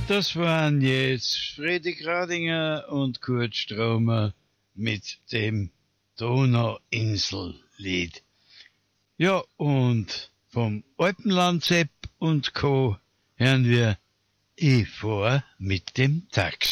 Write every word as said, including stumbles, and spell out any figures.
Das waren jetzt Fredi Gradinger und Kurt Stromer mit dem Donauinsellied. Ja, und vom Alpenland-Sepp und Co. hören wir Ich fahr mit dem Taxi.